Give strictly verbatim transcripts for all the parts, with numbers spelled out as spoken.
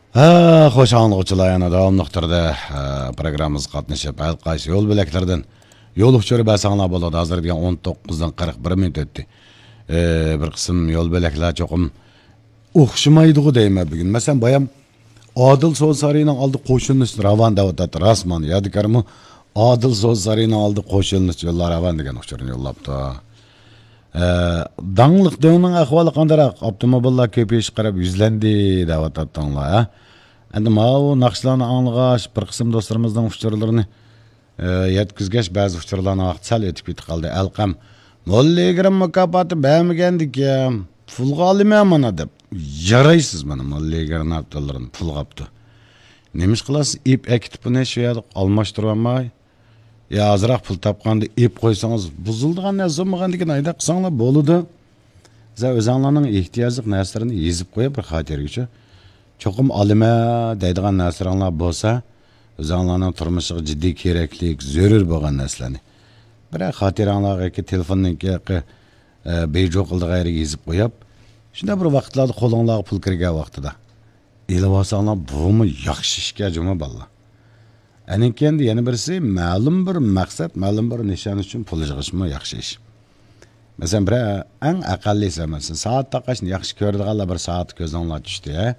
Ha, xoş anlıqçılar yana davamlıq turda programmamız qatnashib, har qaysi yo'l belaklardan yo'l uçuru basanlar bo'ladi. Hozir degan o'n to'qqizdan qirq bir minut o'tdi. E, bir qism yo'l belaklar cho'qim o'xshamaydi deyman bugun. Masalan, bayam Adil So'zsarining oldi qo'shilnish ravan davatati rasman yadikarmi Adil So'zsarining oldi qo'shilnish yo'llar ravan degan uçurni yo'llabdi. E, dangliq devning ahvoli qandaroq? Avtomobillar ko'payish qarab yuzlandi davatatilar, ha. Endi ma'u naqshlarni anglag'ash bir qism do'stlarimizning uçurlarini e, yetkizgash ba'zi uçurlarni vaqt sal o'tib ketib qoldi. Alqam Molligrim mukofoti bermagandik, pulga olmayman deb. Yaraysiz mana Molligrim avtolarni pul qapti. Nemish qilasiz? Ip ekitib buni shu yerda almashtirolmay. Ya azroq pul topganda ip qo'ysangiz buzildigan narsa bo'lmaganligini ayda qilsanglar bo'ladi. Siz o'zingizning ehtiyojli narsalarini yezib qo'yib bir xotirgacha cho'qim olima deydigan narsalar bo'lsa, o'zingizning turmushiga jiddiy keraklik, zarur bo'lgan narsalarni bir xotiranglarga telefonninki bejo qildigan yeriga yezib qo'yib, shunda bir vaqtlarda qo'lingizga pul kirgan vaqtida elib olsanglar, bumi yaxshi ishga juma balla. Aninki endi yana birisi ma'lum bir maqsad, ma'lum bir nishon uchun pul yig'ishmi yaxshi ish. Masalan, bir eng aqallisi masalan, soat taqashni yaxshi ko'radiganlar bir soat ko'zinglar tushdi, ha.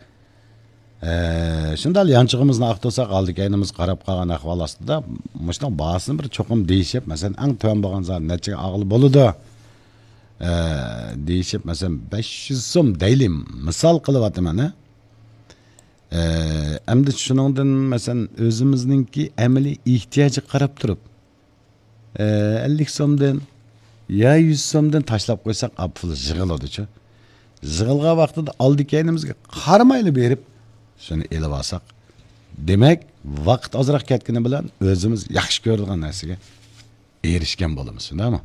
Ee, Shunda yanchig'imizni aqto'sa qoldik, aynimiz qarab qolgan ahvol ostida, mushunday bahasini bir cho'qim deyishib, masalan, eng to'g'ri bo'lgan zot necha aql bo'ladi? Ee, deyishib, masalan, besh yuz so'm deylim, misol qilyapman, ha. Ee, endi shuningdan, masalan, o'zimizningki amaliy ehtiyoji qarab turib, e, ellik so'mdan ya yuz so'mdan tashlab qo'ysak, pul yig'iladi-chi. Yig'ilgan vaqtida oldik-aynimizga qaramayli berib shuni elib olsak, demak, vaqt ozroq ketgani bilan o'zimiz yaxshi ko'radigan narsaga erishgan bo'lamiz, shundaymi?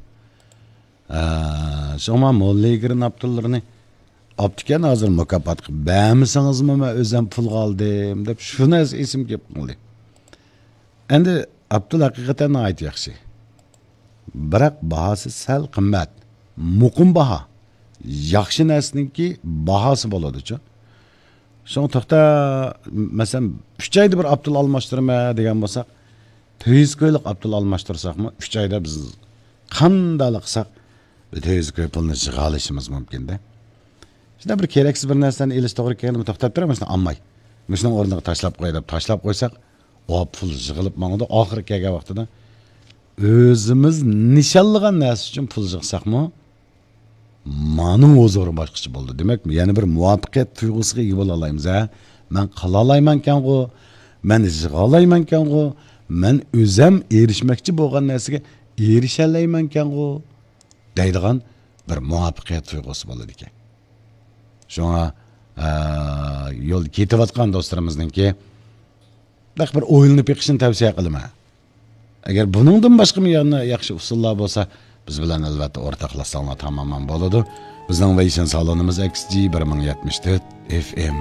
Shoma Molligrim avtolarni optikan hozir mukofot qilib bermisingizmi, men o'zim pul oldim deb shuni esim kelib qoldi. Endi Abdul haqiqatan ayt yaxshi. Biroq bahasi sal qimmat, muqim baho. Yaxshi narsaniki bahosi bo'ladi-chi. So'ng to'xta, masalan, uch oyda bir Abdul almashtirma degan bo'lsak, to'rt yuz ko'ylik Abdul almashtirsakmi, uch oyda biz qanday qilsak, to'rt yuz ko'y pulni yig'a olishimiz mumkin-da. Shunda bir keraksiz bir narsani elish to'g'ri kelganini to'xtab turamiz, ammay. Mishning o'rniga tashlab qo'y deb tashlab qo'ysak, o pul yig'ilib mangda oxiri kelgan vaqtida o'zimiz nishonlagan narsa uchun pul yig'sakmi, Ma'nun o'zori boshqacha bo'ldi. Demak, yana bir muvaffaqiyat tuyg'usiga ega bo'la olamiz, ha. Men qila olayman-ku, men yig'a olayman-ku, men o'zim erishmoqchi bo'lgan narsaga erisha olayman-ku deydigan bir muvaffaqiyat tuyg'usi bo'ladi ekan. Shunga yo'l ketayotgan do'stlarimizninki bir o'yinib yiqishni tavsiya qilaman. Agar buningdan boshqa yana yaxshi usullar bo'lsa, biz bilan albatta o'rtoqlashsanglar tamaman bo'ladi. Bizning Vision salonimiz X G bir ming yetmish to'rt F M.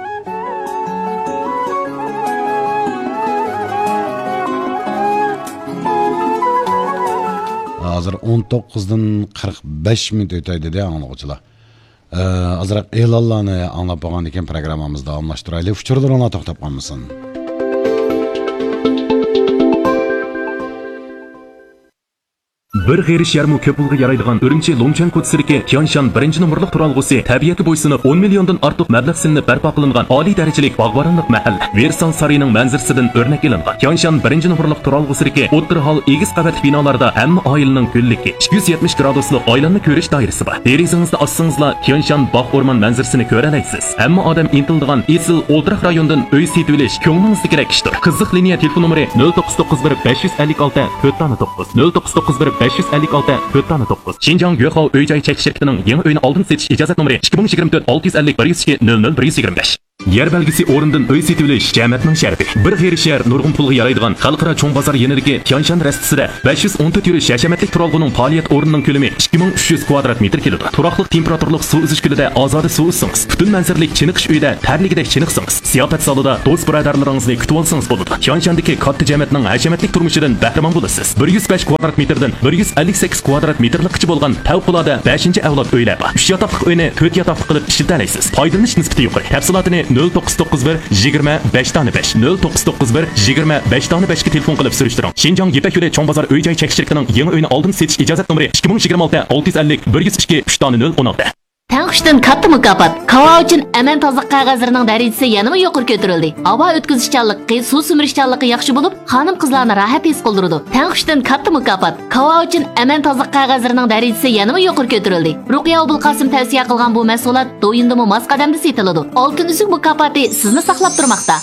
Hozir o'n to'qqizdan qirq besh minut o'taydi-da, anglag'uchilar. Ee, azroq e'lonlarni anglab bo'lgan ekan programmamizni davomlashtiraylik. Uchurlarni to'xtab qolmasin. Bir g'erish yarmi ko'p pulga yaraydigan Urumchi Longchan ko'chasida Tianshan birinchi nomerlik turalg'usi tabiatga bo'ysunib o'n milliondan ortiq mablag' silinib barpo qilingan oliy darajalik bog'boronlik mahalla Versailles saroyining manzarasidan o'rnak ilingan. Tianshan birinchi nomerlik turalg'usidagi o'ttir hol egiz qavat binolarda hamma oilaning ko'lligi ikki yuz yetmish graduslik oilanni ko'rish doirasi bor. Derizangizni ochsangizlar Tianshan bog' o'rmon manzarasini ko'ra olasiz. Hamma odam intildigan esil o'ltiraq rayondan uy setib olish ko'nglingizni kerak ishdir. Qiziq liniya telefon nomeri nol to'qqiz to'qqiz bir besh yuz ellik olti to'rt to'qqiz nol to'qqiz to'qqiz bir besh yuz ellik olti to'rt to'qqiz. Xinjiang Yuehao uy-joy chekish shirkatining yangi uyni oldin setish ijozat nomeri ikki ming yigirma to'rt olti yuz ellik bir yuz ikki nol nol bir yuz yigirma besh. Yer belgisi o'rindan uy setib olish jamoatning sharafi. Bir g'erish yer nurg'un pulga yaraydigan xalqaro cho'ng bozor yanidagi Tianshan rastasida besh yuz o'n to'rt yurish hashamatlik turalg'uning faoliyat o'rnining ko'lami ikki ming uch yuz kvadrat metr keladi. Turaqli temperaturlik suv uzish ko'lida ozoda suv uzsangiz, butun manzaralik chiniqish uyida tarligidek chiniqsangiz, ziyofat zalida do'st birodarlaringizni kutib olsangiz bo'ladi. Tianshandagi katta jamoatning hashamatlik turmushidan bahramand bo'lasiz. bir yuz besh kvadrat metrdan bir yuz ellik sakkiz kvadrat metrlikcha bo'lgan favqulodda beshinchi avlod uylar bor. uch yotoqli uyni to'rt yotoqli qilib ishlata olasiz. Foydalanish nisbati yuqori. Tafsilotini nol to'qqiz to'qqiz bir yigirma besh besh nol to'qqiz to'qqiz bir yigirma besh besh ga telefon qilib surishtiring. Shinjong Yipak yo'li Cho'ng bozor uy-joy chekish shirkatining yangi uyini oldin setish ijozat nomeri ikki ming yigirma olti olti yuz ellik bir yuz ikki uch nol o'n olti. Tangqushdan katta mukofot. Havo uchun aman tozaliq qog'ozlarining darajasi yanada yuqori ko'tarildi. Havo o'tkazishchanligi, suv sumirishchanligi yaxshi bo'lib, xonim-qizlarni rohat his qildiradi. Tangqushdan katta mukofot. Havo uchun aman tozaliq qog'ozlarining darajasi yanada yuqori ko'tarildi. Ruqiya Abulqasim tavsiya qilgan bu mahsulot do'yindimi mos qadamda setiladi. Oltin uzuk mukofoti sizni saqlab turmoqda.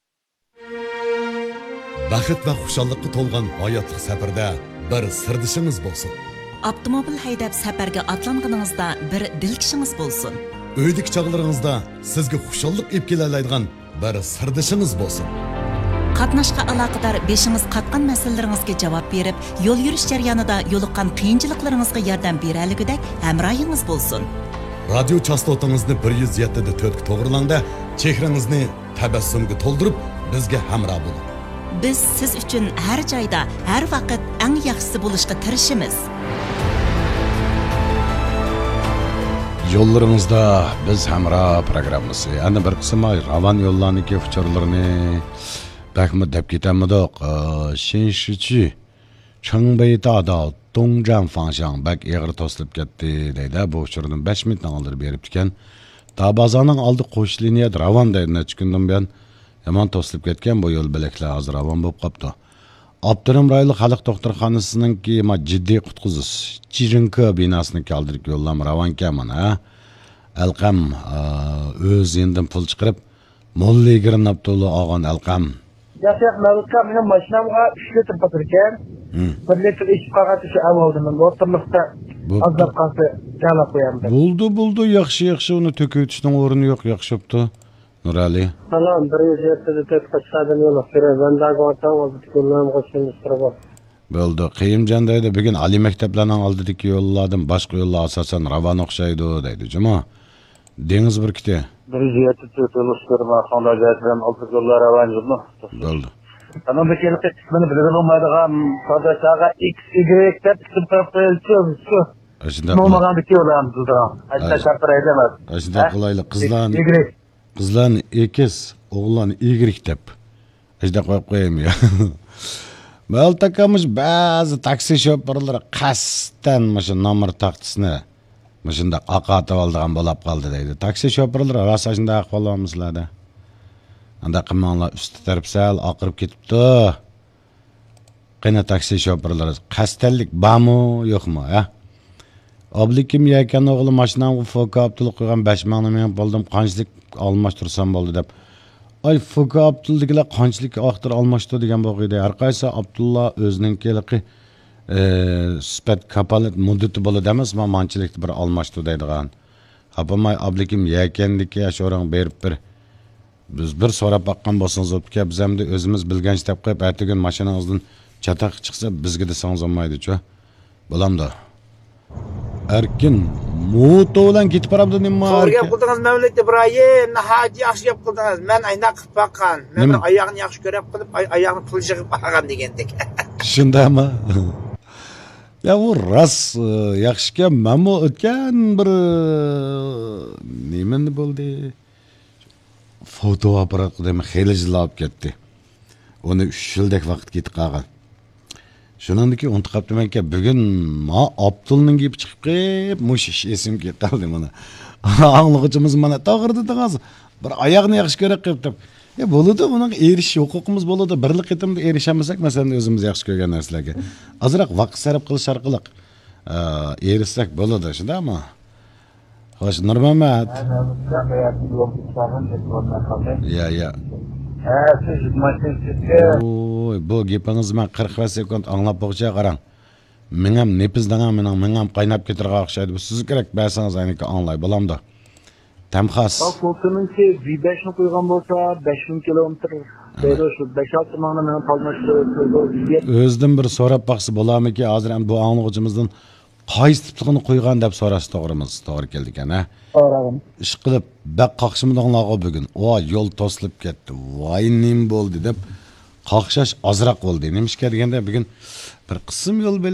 Baxit va xushalliqqa to'lgan hayotlik safarda bir sirdishingiz bo'lsin. Avtomobil haydab safarga atlanganingizda bir dilkishingiz bo'lsin. Uydagi chog'laringizda sizga xushallik olib kelaoladigan bir sirdishingiz bo'lsin. Qatnashga aloqador beshingiz qatgan masalalaringizga javob berib, yo'l yurish jarayonida yo'liqqan qiyinchiliklaringizga yordam beraligidek hamrohingiz bo'lsin. Radio chastotangizni bir yuz yetti da to'rt ga to'g'rilangda, chehrangizni tabassumga to'ldirib, bizga hamroh bo'ling. Biz siz uchun har joyda, har vaqt eng yaxshisi bo'lishga tirishamiz. Yo'llaringizda biz hamroh programmasi. Ana bir qism Ravan yo'llarniki uchurlarini bakmi deb ketammidoq. Shinshichi Changbeydada Dongzhan fangshan bak eg'ir toslib ketdi deydi. Bu uchurdan besh minutdan oldin berib ekan. Tabazaning oldi qo'sh liniyada Ravan deydi. Necha kundan buyon yomon toslib ketgan bu yo'l bilaklar hozir Ravan bo'lib qopti. Abdurim rayli xalq doktorxonasininki ma jiddiy qutqizish Chirinka binasini kaldirib yo'llam Ravan kamana. Alqam o'z yendan pul chiqarib Molla Igrin Abdulla og'an Alqam. Yaxshi mavqqa mening mashinamga uch litr patir ekan. bir litr ichib qolgach shu avoldim. O'rtamlikda azab qolsa jala qo'yamdi. Bo'ldi, bo'ldi, yaxshi, yaxshi uni to'kitishning o'rni yo'q, yaxshi bo'pti. Nurali. Salom, bir yuz yetti da to'rt qachqadan yo'l kerak. Bandagi otam o'zi kunlam qo'shilib turib. Bo'ldi. Qiyimjon deydi, bugun Ali maktablarning oldidagi yo'llardan boshqa yo'llar asosan Ravan o'xshaydi deydi. Juma. Dengiz bir kiti. bir yuz yetti to'rt yo'l turma, xonadonlardan olti yo'llar Ravan yo'lmi? Bo'ldi. Ana bu kelib qismini bilib olmaydigan qo'dashaga X Y deb ism qo'yildi. Shunda bo'lmagan bir yo'llarimiz bor. Aytsa chaqiraydi emas. Shunda qulaylik qizlarni qizlarni X, o'g'illarni Y deb. Shunda qo'yib qo'ymayman. Maltakamiz ba'zi taksi shoferlari qasddan mana nomer taxtisini shunda aqatib oldigan bo'lib qoldi deydi. Taksi shoferlari rosa shunday ahvol bo'lmaslarda. Anda qimmanlar üstü taraf sal oqirib ketibdi. Qana taksi shoferlari qasdlik bormi, yo'qmi, ha? Oblikim yakan o'g'li mashinamga foka Abdulla qo'ygan besh ming men bo'ldim, qanchalik almashtirsam bo'ldi deb. Ay foka Abdullagilar qanchalik oqtir almashtir degan bo'g'ida. Har qaysi Abdulla o'zininki e sifat kapolat muddati bo'ladi emas, men manchilikni bir almashtir deydigan. Apamay oblikim yakandiki ashorang berib bir biz bir so'rab baqqan bo'lsangiz o'pka biz hamda o'zimiz bilgancha deb qo'yib ertaga mashinangizdan chataq chiqsa bizga desangiz olmaydi-ku. Bo'lamda. Erkin moto bilan ketib borabdi nima? To'g'ri gap qildingiz Mavlid Ibrohim, nihoyat yaxshi gap qildingiz. Men ayna qilib baqqan. Men oyoqni yaxshi ko'rib qilib, oyoqni pulshig'ib olgan degandek. Shundami? Ya u ras yaxshi mamo o'tgan bir nima bo'ldi? Fotoaparat qilib xeyli jilab ketdi. Uni uch yildek vaqt ketib qolgan. Shundan keyin unutib qolibman-ki, bugun ma Abdulning gap chiqib qolib, mush ish esim ketdi mana. Anglag'imiz mana to'g'rida tag'az. Bir oyoqni yaxshi ko'rib qilib deb. Ya bo'ladi, buning erishish huquqimiz bo'ladi. Birlik etimda erishamasak, masalan, o'zimiz yaxshi ko'rgan narsalarga ozroq vaqt sarf qilish orqali erishsak bo'ladi, shundami? Xo'sh, Nurmamat. Ya, ya. Oy, bu gapingizni men qirq sekund anglab boqcha qarang. Men ham nepizdan mening men ham qaynab ketirga o'xshaydi. Bu siz kerak bersangiz ayniki anglay bo'lamda. Tamxas. Koltuğununki V besh ni qo'ygan bo'lsa besh ming kilometr deydi, shu besh olti mingni men palmashtirib o'zdim bir so'rab baqsa bo'larmiki, hozir ham bu anglag'imizdan qaysi tipligini qo'ygan deb so'rash to'g'rimiz, to'g'ri keldi ekan, ha? To'g'ri. Ish qilib baq qaqshimdonlarga bugun, "O, yo'l to'silib ketdi. Voy, nim bo'ldi" deb qaqshash ozroq bo'ldi. Nima ish deganda bugun bir qism yo'l